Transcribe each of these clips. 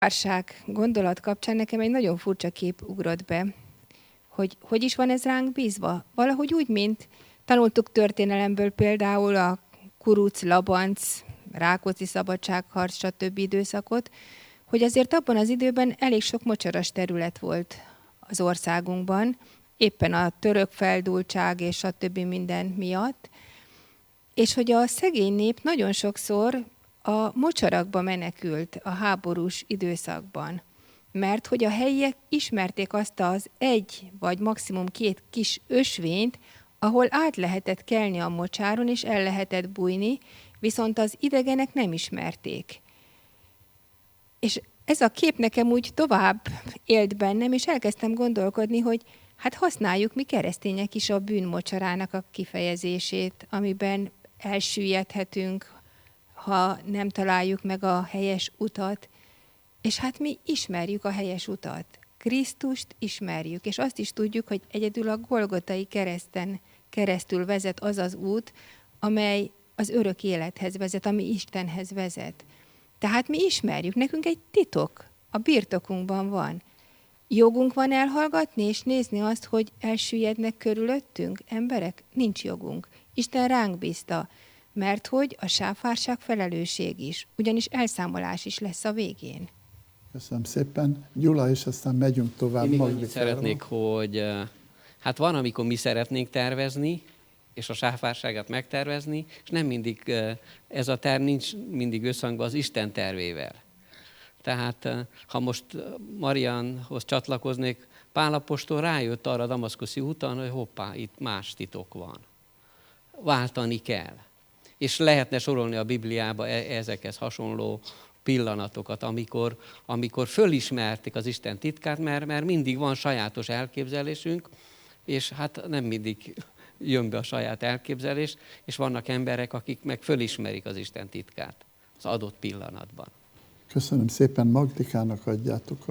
Párság gondolat kapcsán nekem egy nagyon furcsa kép ugrott be, hogy is van ez ránk bízva. Valahogy úgy, mint tanultuk történelemből például a kuruc, labanc, Rákóczi szabadságharc, stb. Időszakot, hogy azért abban az időben elég sok mocsaras terület volt az országunkban, éppen a török feldúltság és stb. Minden miatt, és hogy a szegény nép nagyon sokszor a mocsarakba menekült a háborús időszakban, mert hogy a helyiek ismerték azt az egy vagy maximum két kis ösvényt, ahol át lehetett kelni a mocsáron és el lehetett bújni, viszont az idegenek nem ismerték. És ez a kép nekem úgy tovább élt bennem, és elkezdtem gondolkodni, hogy hát használjuk mi keresztények is a bűn mocsarának a kifejezését, amiben elsüllyedhetünk, ha nem találjuk meg a helyes utat. És hát mi ismerjük a helyes utat. Krisztust ismerjük, és azt is tudjuk, hogy egyedül a Golgotai kereszten keresztül vezet az az út, amely az örök élethez vezet, ami Istenhez vezet. Tehát mi ismerjük, nekünk egy titok a birtokunkban van. Jogunk van elhallgatni és nézni azt, hogy elsüllyednek körülöttünk emberek? Nincs jogunk. Isten ránk bízta, mert hogy a sáfárság felelősség is, ugyanis elszámolás is lesz a végén. Köszönöm szépen. Gyula, és aztán megyünk tovább. Én még annyit szeretnék, hogy hát van, amikor mi szeretnénk tervezni, és a sáfárságát megtervezni, és nem mindig ez a terv nincs mindig összhangban az Isten tervével. Tehát ha most Marianhoz csatlakoznék, Pál apostol rájött arra a damaszkuszi úton, hogy hoppá, itt más titok van. Váltani kell. És lehetne sorolni a Bibliába ezekhez hasonló pillanatokat, amikor fölismerték az Isten titkát, mert mindig van sajátos elképzelésünk, és hát nem mindig jön be a saját elképzelés, és vannak emberek, akik meg fölismerik az Isten titkát az adott pillanatban. Köszönöm szépen, Magdikának adjátok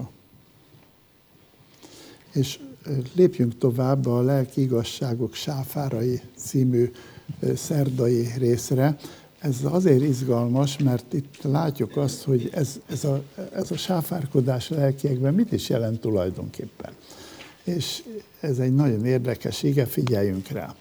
És lépjünk tovább a Lelki Igazságok sáfárai című szerdai részre. Ez azért izgalmas, mert itt látjuk azt, hogy ez a sáfárkodás a lelkiekben mit is jelent tulajdonképpen. És ez egy nagyon érdekes ige, figyeljünk rá.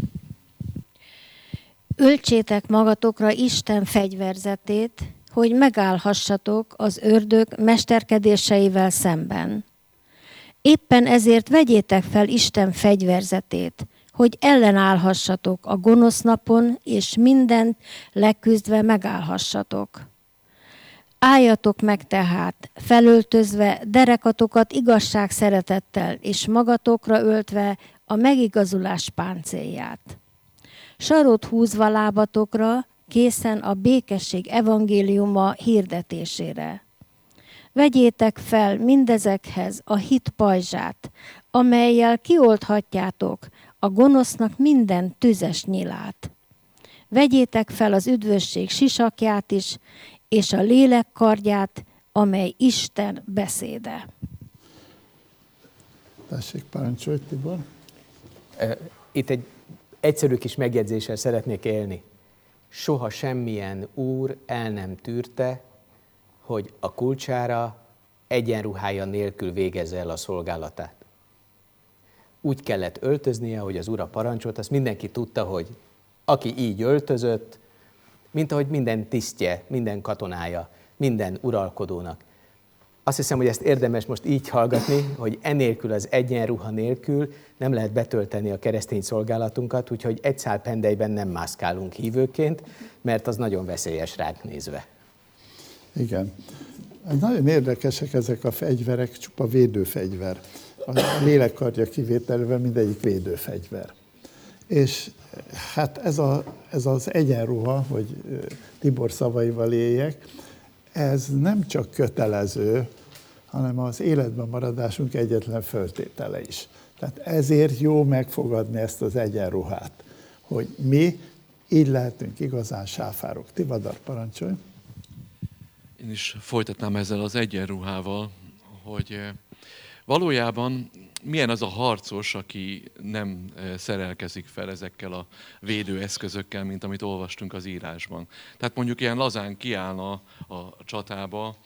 Öltsétek magatokra Isten fegyverzetét, hogy megállhassatok az ördög mesterkedéseivel szemben. Éppen ezért vegyétek fel Isten fegyverzetét, hogy ellenállhassatok a gonosz napon, és mindent leküzdve megállhassatok. Álljatok meg tehát, felöltözve derekatokat igazság szeretettel, és magatokra öltve a megigazulás páncélját. Sarot húzva lábatokra, készen a békesség evangéliuma hirdetésére. Vegyétek fel mindezekhez a hit pajzsát, amellyel kiolthatjátok a gonosznak minden tüzes nyilát. Vegyétek fel az üdvösség sisakját is, és a lélek kardját, amely Isten beszéde. Tessék, parancsolj, Tibor. Itt egy egyszerű kis megjegyzéssel szeretnék élni. Soha semmilyen úr el nem tűrte, hogy a kulcsára egyenruhája nélkül végezze el a szolgálatát. Úgy kellett öltöznie, hogy az ura parancsolt, azt mindenki tudta, hogy aki így öltözött, mint ahogy minden tisztje, minden katonája, minden uralkodónak. Azt hiszem, hogy ezt érdemes most így hallgatni, hogy enélkül, az egyenruha nélkül nem lehet betölteni a keresztény szolgálatunkat, úgyhogy egy szál pendelyben nem mászkálunk hívőként, mert az nagyon veszélyes ránk nézve. Igen. Nagyon érdekesek ezek a fegyverek, csupa védőfegyver. A lélekkardja kivételével mindegyik védőfegyver. És hát ez az egyenruha, hogy Tibor szavaival éljek, ez nem csak kötelező, hanem az életben maradásunk egyetlen föltétele is. Tehát ezért jó megfogadni ezt az egyenruhát, hogy mi így lehetünk igazán sáfárok. Tivadar, parancsolj! Én is folytatnám ezzel az egyenruhával, hogy valójában milyen az a harcos, aki nem szerelkezik fel ezekkel a védőeszközökkel, mint amit olvastunk az írásban. Tehát mondjuk ilyen lazán kiállna a csatába,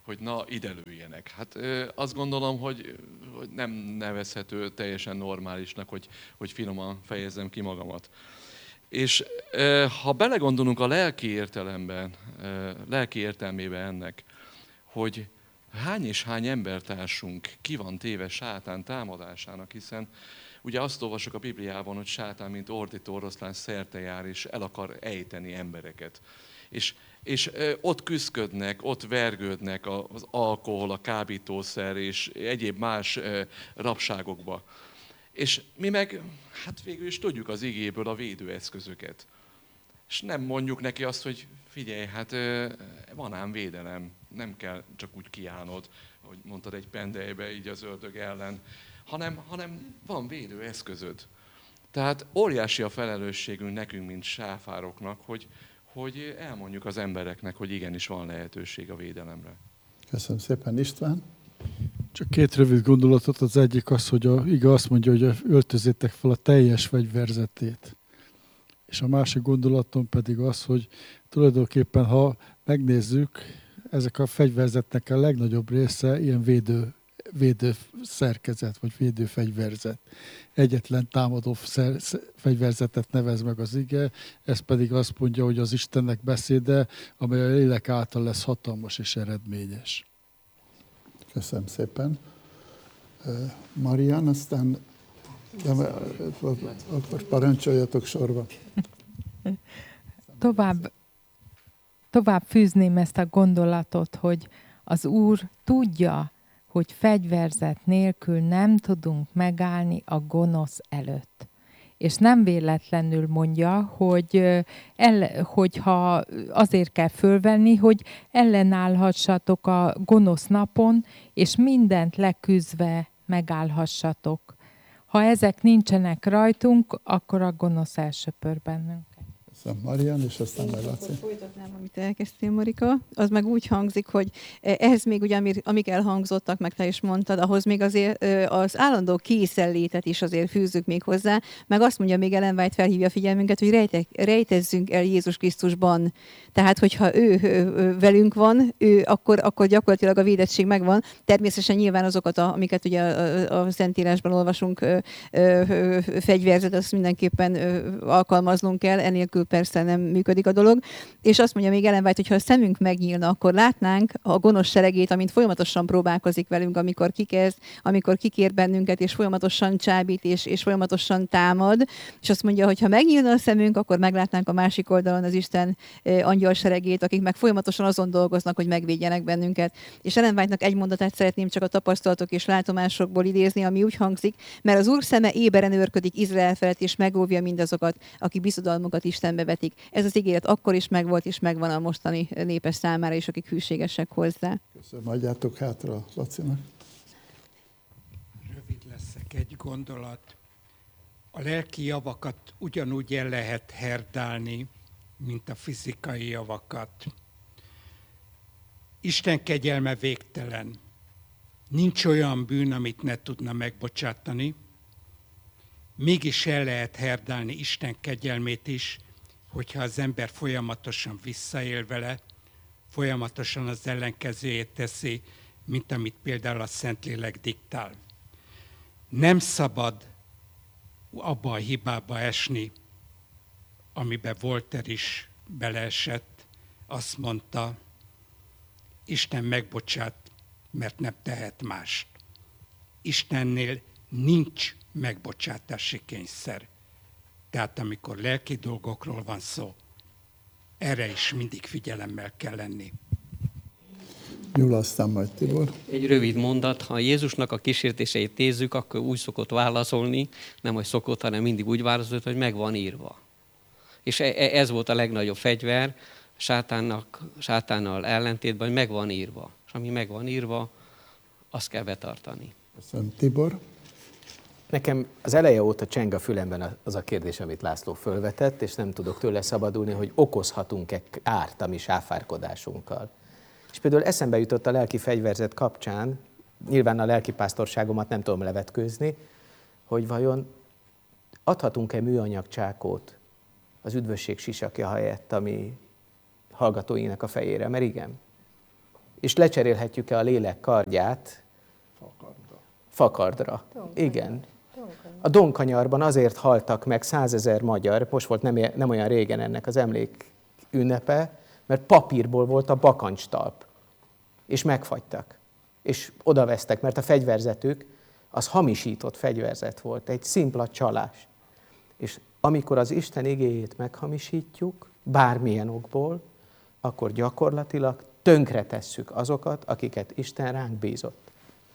hogy na, ide lőjenek. Hát azt gondolom, hogy nem nevezhető teljesen normálisnak, hogy finoman fejezzem ki magamat. És ha belegondolunk a lelki értelmébe ennek, hogy hány és hány embertársunk ki van téve sátán támadásának, hiszen ugye azt olvasok a Bibliában, hogy sátán, mint ordító oroszlán szerte jár, és el akar ejteni embereket. És ott küszködnek, ott vergődnek az alkohol, a kábítószer és egyéb más rabságokba. És mi meg, hát végül is tudjuk az igéből a védőeszközöket. És nem mondjuk neki azt, hogy figyelj, hát van ám védelem, nem kell csak úgy kiállnod, ahogy mondtad egy pendelybe így az ördög ellen, hanem van védőeszközöd. Tehát óriási a felelősségünk nekünk, mint sáfároknak, hogy elmondjuk az embereknek, hogy igenis van lehetőség a védelemre. Köszönöm szépen, István. Csak két rövid gondolatot. Az egyik az, hogy a ige azt mondja, hogy öltözzétek fel a teljes fegyverzetét. És a másik gondolatom pedig az, hogy tulajdonképpen, ha megnézzük, ezek a fegyverzetnek a legnagyobb része ilyen védő szerkezet, vagy védő fegyverzet. Egyetlen támadó fegyverzetet nevez meg az ige, ez pedig azt mondja, hogy az Istennek beszéde, amely a lélek által lesz hatalmas és eredményes. Köszönöm szépen. Marian, aztán akkor parancsoljatok sorba. Tovább fűzném ezt a gondolatot, hogy az Úr tudja, hogy fegyverzet nélkül nem tudunk megállni a gonosz előtt. És nem véletlenül mondja, hogyha azért kell fölvenni, hogy ellenállhassatok a gonosz napon, és mindent leküzdve megállhassatok. Ha ezek nincsenek rajtunk, akkor a gonosz elsöpör bennünket. Köszönöm, Marian, és aztán meg Laci. Folytatnám, amit elkezdtél, Marika. Az meg úgy hangzik, hogy ehhez még ugye, amik elhangzottak, meg te is mondtad, ahhoz még azért az állandó készenlétet is azért fűzzük még hozzá, meg azt mondja, még Ellen White felhívja a figyelmünket, hogy rejtezzünk el Jézus Krisztusban. Tehát, hogyha ő velünk van, akkor gyakorlatilag a védettség megvan. Természetesen nyilván azokat, amiket ugye a Szentírásban olvasunk, fegyverzet, azt mindenképpen alkalmaznunk kell, enélkül persze nem működik a dolog. És azt mondja még Ellen White, hogy ha a szemünk megnyílna, akkor látnánk a gonosz seregét, amint folyamatosan próbálkozik velünk, amikor kikezd, amikor kikér bennünket, és folyamatosan csábít, és folyamatosan támad. És azt mondja, hogy ha megnyílna a szemünk, akkor meglátnánk a másik oldalon az Isten angyal seregét, akik meg folyamatosan azon dolgoznak, hogy megvédjenek bennünket. És Ellen White-nak egy mondatát szeretném csak a tapasztalatok és látomásokból idézni, ami úgy hangzik, mert az Úr szeme éberen őrködik Izrael felett, és megóvja mindazokat, akik bizodalmukat Istenbe vetik. Ez az ígéret akkor is megvolt, és megvan a mostani népes számára is, akik hűségesek hozzá. Köszönöm, adjátok hátra Lacinak. Rövid leszek, egy gondolat. A lelki javakat ugyanúgy el lehet herdálni, mint a fizikai javakat. Isten kegyelme végtelen. Nincs olyan bűn, amit ne tudna megbocsátani. Mégis el lehet herdálni Isten kegyelmét is, hogyha az ember folyamatosan visszaél vele, folyamatosan az ellenkezőjét teszi, mint amit például a Szentlélek diktál. Nem szabad abba a hibába esni, amiben Voltaire is beleesett, azt mondta, Isten megbocsát, mert nem tehet mást. Istennél nincs megbocsátási kényszer. Tehát amikor lelki dolgokról van szó, erre is mindig figyelemmel kell lenni. Gyula, aztán majd Tibor. Egy rövid mondat, ha Jézusnak a kísértéseit nézzük, akkor úgy szokott válaszolni, nem hogy szokott, hanem mindig úgy válaszolt, hogy meg van írva. És ez volt a legnagyobb fegyver sátánnal ellentétben, hogy meg van írva. És ami meg van írva, azt kell betartani. Köszönöm, Tibor. Nekem az eleje óta cseng a fülemben az a kérdés, amit László fölvetett, és nem tudok tőle szabadulni, hogy okozhatunk-e árt a mi sáfárkodásunkkal. És például eszembe jutott a lelki fegyverzet kapcsán, nyilván a lelkipásztorságomat nem tudom levetkőzni, hogy vajon adhatunk-e műanyag csákót az üdvösség sisakja helyett a mi hallgatóinak a fejére, mert igen. És lecserélhetjük-e a lélek kardját fakardra. Igen. A Donkanyarban azért haltak meg 100 000 magyar, most volt nem olyan régen ennek az emlék ünnepe, mert papírból volt a bakancstalp, és megfagytak, és odavesztek, mert a fegyverzetük az hamisított fegyverzet volt, egy szimpla csalás. És amikor az Isten igéjét meghamisítjuk, bármilyen okból, akkor gyakorlatilag tönkretesszük azokat, akiket Isten ránk bízott.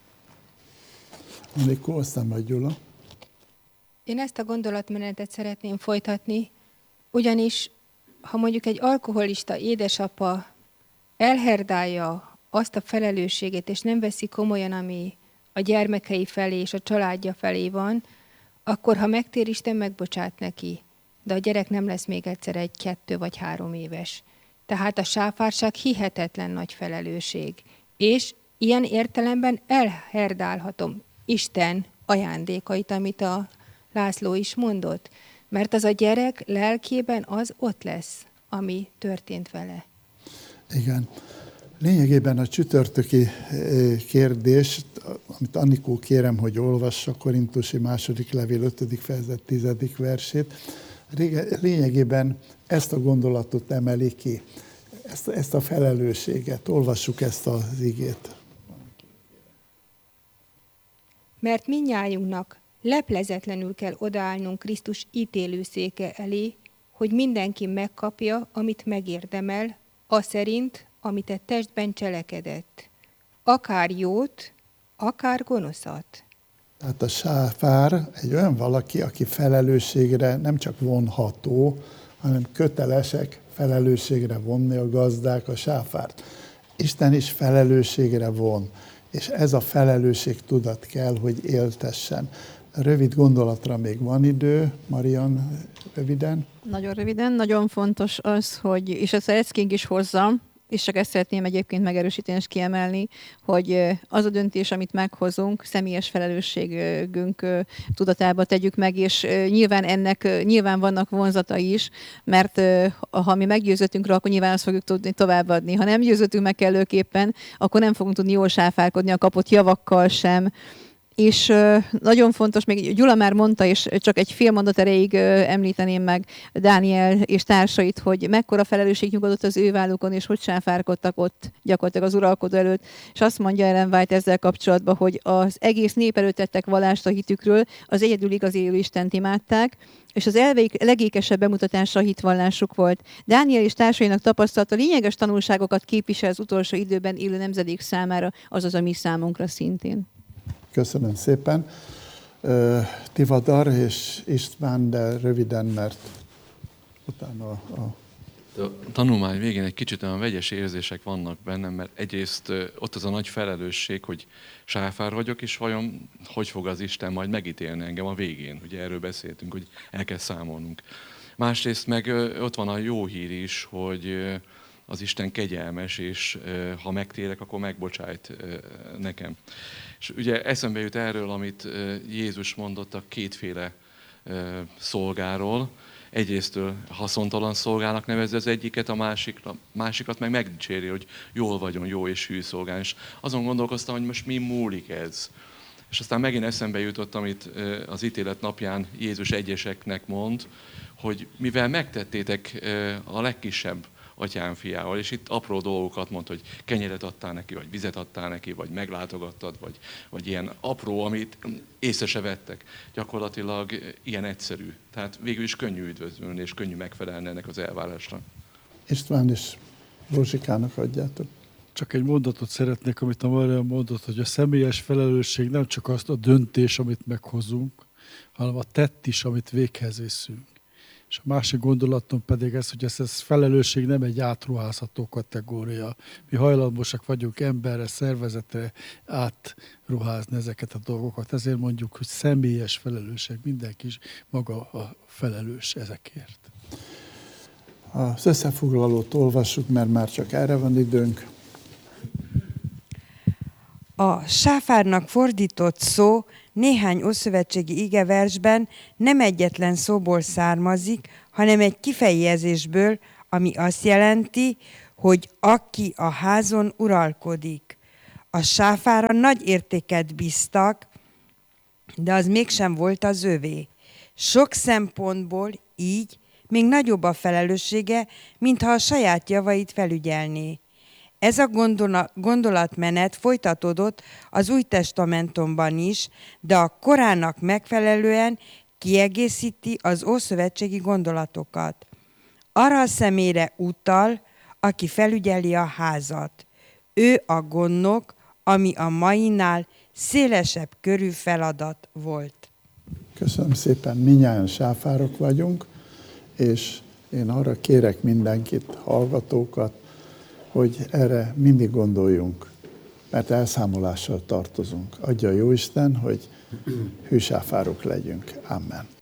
Amikor aztán majd Gyula. Én ezt a gondolatmenetet szeretném folytatni, ugyanis ha mondjuk egy alkoholista édesapa elherdálja azt a felelősségét, és nem veszi komolyan, ami a gyermekei felé és a családja felé van, akkor ha megtér, Isten megbocsát neki. De a gyerek nem lesz még egyszer egy 2 vagy 3 éves. Tehát a sáfárság hihetetlen nagy felelősség. És ilyen értelemben elherdálhatom Isten ajándékait, amit a László is mondott. Mert az a gyerek lelkében az ott lesz, ami történt vele. Igen. Lényegében a csütörtöki kérdés, amit Annikó kérem, hogy olvassa, Korintusi 2. levél 5. fejezet 10. versét, lényegében ezt a gondolatot emeli ki, ezt a felelősséget. Olvassuk ezt az igét. Mert mindnyájunknak leplezetlenül kell odaállnunk Krisztus ítélőszéke elé, hogy mindenki megkapja, amit megérdemel, aszerint, amit a testben cselekedett. Akár jót, akár gonoszat. Tehát a sáfár egy olyan valaki, aki felelősségre nem csak vonható, hanem kötelesek felelősségre vonni a gazdák a sáfárt. Isten is felelősségre von, és ez a felelősségtudat kell, hogy éltessen. Rövid gondolatra még van idő. Marian, röviden. Nagyon röviden, nagyon fontos az, hogy, és ezt a Eszking is hozza, és csak ezt szeretném egyébként megerősíteni és kiemelni, hogy az a döntés, amit meghozunk, személyes felelősségünk tudatába tegyük meg, és nyilván vannak vonzatai is, mert ha mi meggyőzöttünk rá, akkor nyilván azt fogjuk tudni továbbadni. Ha nem győzöttünk meg kellőképpen, akkor nem fogunk tudni jól sáfárkodni a kapott javakkal sem. És nagyon fontos, még Gyula már mondta, és csak egy fél mondat erejéig említeném meg Dániel és társait, hogy mekkora felelősség nyugodott az ő vállukon, és hogy sáfárkodtak ott gyakorlatilag az uralkodó előtt. És azt mondja Ellen White ezzel kapcsolatban, hogy az egész nép előtt tettek vallást a hitükről, az egyedül igaz élő Istent imádták, és az elveik legékesebb bemutatása a hitvallásuk volt. Dániel és társainak tapasztalata lényeges tanulságokat képvisel az utolsó időben élő nemzedék számára, azaz a mi számunkra szintén. Köszönöm szépen. Tivadar és István, de röviden, mert utána a tanulmány végén egy kicsit olyan vegyes érzések vannak bennem, mert egyrészt ott az a nagy felelősség, hogy sáfár vagyok, és vajon hogy fog az Isten majd megítélni engem a végén. Ugye erről beszéltünk, hogy el kell számolnunk. Másrészt meg ott van a jó hír is, hogy az Isten kegyelmes, és ha megtérek, akkor megbocsájt nekem. És ugye eszembe jut erről, amit Jézus mondott a kétféle szolgáról. Egyrésztől haszontalan szolgának nevezi az egyiket, a másikat meg megdicséri, hogy jól vagyon, jó és hű szolgál. És azon gondolkoztam, hogy most mi múlik ez. És aztán megint eszembe jutott, amit az ítélet napján Jézus egyeseknek mond, hogy mivel megtettétek a legkisebb atyám fiával, és itt apró dolgokat mond, hogy kenyeret adtál neki, vagy vizet adtál neki, vagy meglátogattad, vagy ilyen apró, amit észre se vettek. Gyakorlatilag ilyen egyszerű. Tehát végül is könnyű üdvözölni, és könnyű megfelelni ennek az elvárásnak. István és Rózsikának adjátok. Csak egy mondatot szeretnék, amit a Marian mondott, hogy a személyes felelősség nem csak azt a döntés, amit meghozunk, hanem a tett is, amit véghez viszünk. És a másik gondolatom pedig ez, hogy ez felelősség nem egy átruházható kategória. Mi hajlamosak vagyunk emberre, szervezetre átruházni ezeket a dolgokat. Ezért mondjuk, hogy személyes felelősség, mindenki is maga a felelős ezekért. Az összefoglalót olvassuk, mert már csak erre van időnk. A sáfárnak fordított szó néhány ószövetségi igeversben nem egyetlen szóból származik, hanem egy kifejezésből, ami azt jelenti, hogy aki a házon uralkodik. A sáfára nagy értéket bíztak, de az mégsem volt az övé. Sok szempontból így még nagyobb a felelőssége, mintha a saját javait felügyelné. Ez a gondolatmenet folytatódott az Új Testamentumban is, de a korának megfelelően kiegészíti az ószövetségi gondolatokat. Arra a személyre utal, aki felügyeli a házat. Ő a gondnok, ami a mainál szélesebb körű feladat volt. Köszönöm szépen, mindnyájan sáfárok vagyunk, és én arra kérek mindenkit, hallgatókat, hogy erre mindig gondoljunk, mert elszámolással tartozunk. Adja Jóisten, hogy hűsáfárok legyünk. Amen.